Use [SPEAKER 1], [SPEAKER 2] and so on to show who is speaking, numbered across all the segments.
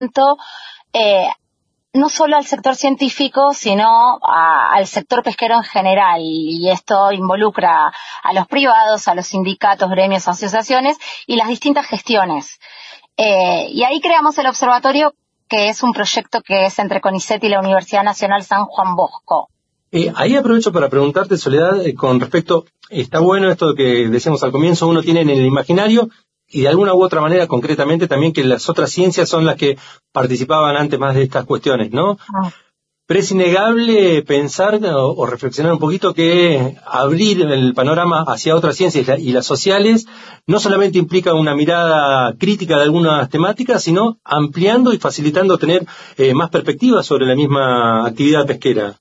[SPEAKER 1] eh, no solo al sector científico, sino al sector pesquero en general, y esto involucra a los privados, a los sindicatos, gremios, asociaciones y las distintas gestiones. Y ahí creamos el observatorio, que es un proyecto que es entre CONICET y la Universidad Nacional San Juan Bosco.
[SPEAKER 2] Ahí aprovecho para preguntarte, Soledad, con respecto, está bueno esto que decíamos al comienzo, uno tiene en el imaginario, y de alguna u otra manera, concretamente, también que las otras ciencias son las que participaban antes más de estas cuestiones, ¿no? Pero es innegable pensar o reflexionar un poquito que abrir el panorama hacia otras ciencias y las sociales no solamente implica una mirada crítica de algunas temáticas, sino ampliando y facilitando tener más perspectivas sobre la misma actividad pesquera.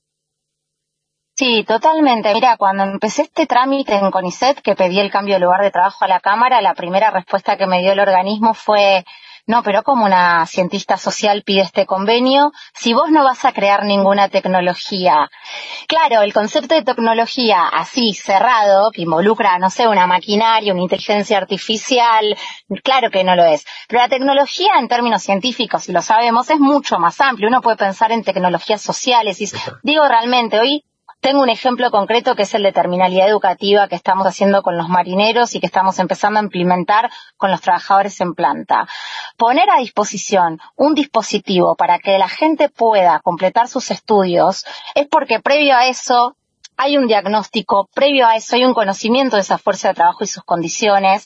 [SPEAKER 1] Sí, totalmente. Mira, cuando empecé este trámite en CONICET, que pedí el cambio de lugar de trabajo a la Cámara, la primera respuesta que me dio el organismo fue: no, pero ¿cómo una cientista social pide este convenio si vos no vas a crear ninguna tecnología? Claro, el concepto de tecnología así cerrado, que involucra, no sé, una maquinaria, una inteligencia artificial, claro que no lo es. Pero la tecnología en términos científicos, y lo sabemos, es mucho más amplio. Uno puede pensar en tecnologías sociales. Y digo, realmente, hoy tengo un ejemplo concreto que es el de terminalidad educativa que estamos haciendo con los marineros y que estamos empezando a implementar con los trabajadores en planta. Poner a disposición un dispositivo para que la gente pueda completar sus estudios es porque previo a eso hay un diagnóstico, previo a eso hay un conocimiento de esa fuerza de trabajo y sus condiciones,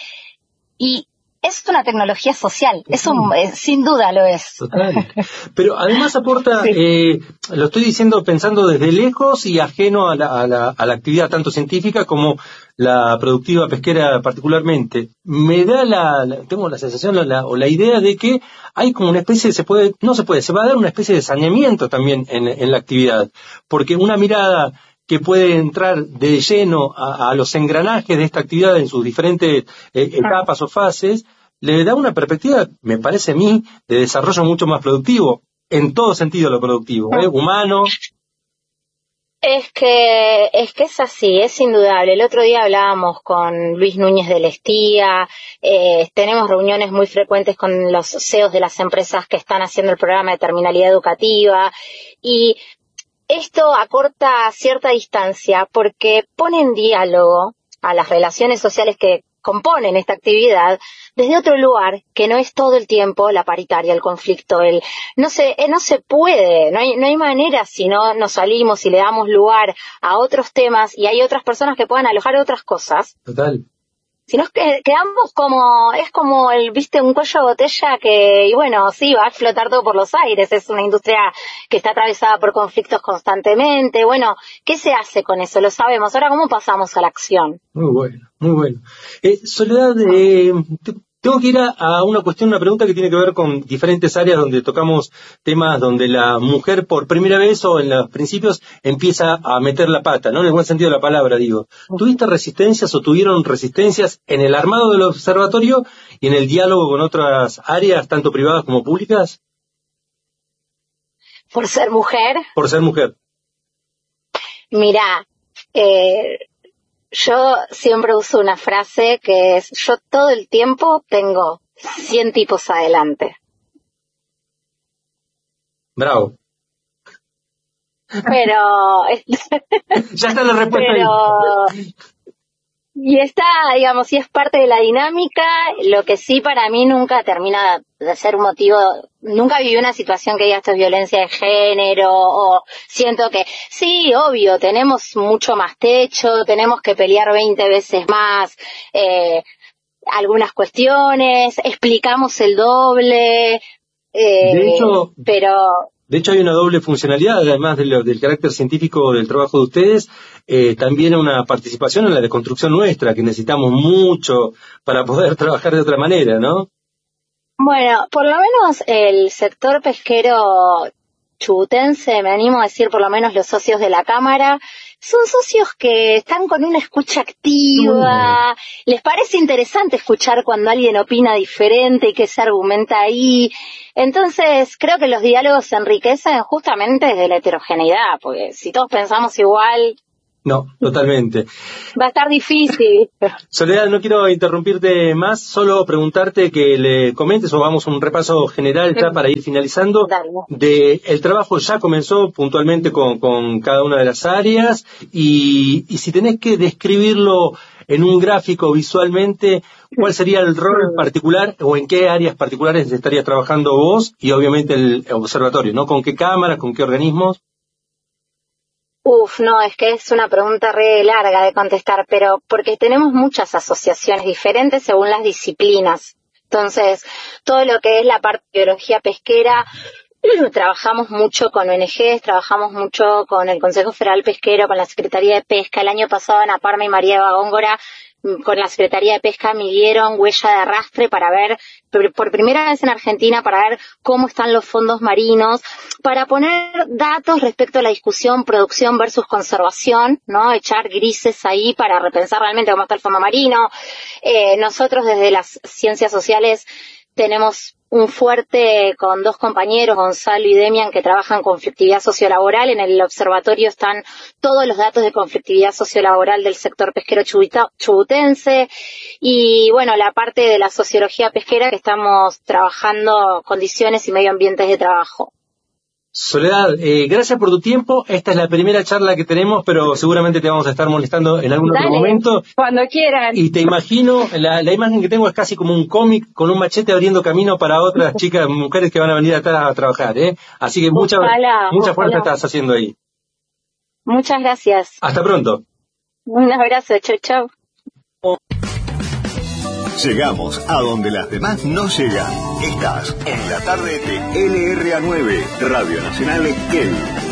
[SPEAKER 1] y es una tecnología social, eso sin duda lo es.
[SPEAKER 2] Total. Pero además aporta, sí. Lo estoy diciendo pensando desde lejos y ajeno a la actividad tanto científica como la productiva pesquera particularmente. Me da tengo la sensación o la idea de que hay como una especie, se va a dar una especie de saneamiento también en la actividad, porque una mirada que puede entrar de lleno a los engranajes de esta actividad en sus diferentes etapas o fases, le da una perspectiva, me parece a mí, de desarrollo mucho más productivo, en todo sentido lo productivo, humano.
[SPEAKER 1] Es que es así, es indudable. El otro día hablábamos con Luis Núñez de Lestía, tenemos reuniones muy frecuentes con los CEOs de las empresas que están haciendo el programa de terminalidad educativa, y esto acorta cierta distancia porque pone en diálogo a las relaciones sociales que componen esta actividad desde otro lugar que no es todo el tiempo la paritaria, el conflicto, no se puede, no hay manera si no nos salimos y le damos lugar a otros temas y hay otras personas que puedan alojar otras cosas.
[SPEAKER 2] Total.
[SPEAKER 1] Si nos quedamos es como un cuello de botella que, y bueno, sí, va a explotar todo por los aires, es una industria que está atravesada por conflictos constantemente. Bueno, ¿qué se hace con eso? Lo sabemos. Ahora, ¿cómo pasamos a la acción?
[SPEAKER 2] Muy bueno, muy bueno. Soledad, tengo que ir a una pregunta que tiene que ver con diferentes áreas donde tocamos temas donde la mujer por primera vez o en los principios empieza a meter la pata, ¿no? En el buen sentido de la palabra, digo. ¿Tuviste resistencias o tuvieron resistencias en el armado del observatorio y en el diálogo con otras áreas, tanto privadas como públicas?
[SPEAKER 1] ¿Por ser mujer?
[SPEAKER 2] Por ser mujer.
[SPEAKER 1] Mirá, yo siempre uso una frase que es: yo todo el tiempo tengo 100 tipos adelante.
[SPEAKER 2] Bravo.
[SPEAKER 1] Pero
[SPEAKER 2] ya está la respuesta ahí.
[SPEAKER 1] Y está, digamos, y es parte de la dinámica. Lo que sí para mí nunca termina de ser un motivo, nunca viví una situación que diga esto es violencia de género, o siento que, sí, obvio, tenemos mucho más techo, tenemos que pelear 20 veces más, algunas cuestiones, explicamos el doble,
[SPEAKER 2] De hecho, hay una doble funcionalidad, además del carácter científico del trabajo de ustedes, también una participación en la deconstrucción nuestra, que necesitamos mucho para poder trabajar de otra manera, ¿no?
[SPEAKER 1] Bueno, por lo menos el sector pesquero chubutense, me animo a decir, por lo menos los socios de la Cámara, son socios que están con una escucha activa, les parece interesante escuchar cuando alguien opina diferente y que se argumenta ahí. Entonces, creo que los diálogos se enriquecen justamente desde la heterogeneidad, porque si todos pensamos igual,
[SPEAKER 2] No, totalmente.
[SPEAKER 1] Va a estar difícil.
[SPEAKER 2] Soledad, no quiero interrumpirte más, solo preguntarte que le comentes o hagamos un repaso general ya para ir finalizando. De el trabajo ya comenzó puntualmente con cada una de las áreas y si tenés que describirlo en un gráfico visualmente, ¿cuál sería el rol particular o en qué áreas particulares estarías trabajando vos y obviamente el observatorio, ¿no? ¿Con qué cámaras, con qué organismos?
[SPEAKER 1] No, es que es una pregunta re larga de contestar, pero porque tenemos muchas asociaciones diferentes según las disciplinas. Entonces, todo lo que es la parte de biología pesquera, trabajamos mucho con ONGs, trabajamos mucho con el Consejo Federal Pesquero, con la Secretaría de Pesca. El año pasado Ana Parma y María Eva Góngora con la Secretaría de Pesca midieron huella de arrastre para ver, por primera vez en Argentina, para ver cómo están los fondos marinos, para poner datos respecto a la discusión producción versus conservación, ¿no? Echar grises ahí para repensar realmente cómo está el fondo marino. Nosotros desde las ciencias sociales tenemos un fuerte con 2 compañeros, Gonzalo y Demian, que trabajan conflictividad sociolaboral. En el observatorio están todos los datos de conflictividad sociolaboral del sector pesquero chubutense y, bueno, la parte de la sociología pesquera que estamos trabajando condiciones y medio ambientes de trabajo.
[SPEAKER 2] Soledad, gracias por tu tiempo. Esta es la primera charla que tenemos, pero seguramente te vamos a estar molestando en algún otro momento.
[SPEAKER 1] Cuando quieran.
[SPEAKER 2] Y te imagino, la imagen que tengo es casi como un cómic con un machete abriendo camino para otras chicas, mujeres que van a venir atrás a trabajar, ¿eh? Así que mucha fuerza estás haciendo ahí.
[SPEAKER 1] Muchas gracias.
[SPEAKER 2] Hasta pronto.
[SPEAKER 1] Un abrazo, chau, chau.
[SPEAKER 3] Llegamos a donde las demás no llegan. Estás en la tarde de LRA9, Radio Nacional Esquel.